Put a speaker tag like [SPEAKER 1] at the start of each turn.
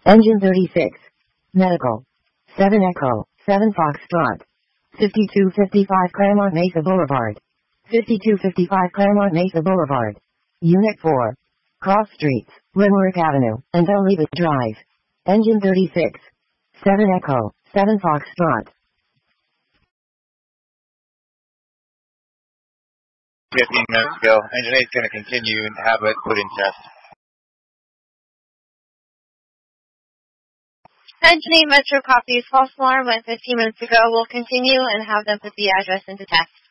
[SPEAKER 1] Engine 36. Medical. 7 Echo, 7 Foxtrot. 5255 Claremont Mesa Boulevard. 5255 Claremont Mesa Boulevard. Unit 4. Cross Streets, Limerick Avenue, and Olivet Drive. Engine 36. 7 Echo, 7 Foxtrot.
[SPEAKER 2] 15 minutes ago. Engine 8 is going to continue and have it put in test.
[SPEAKER 3] Engine 8 Metro copies. False alarm went 15 minutes ago. We'll continue and have them put the address into test.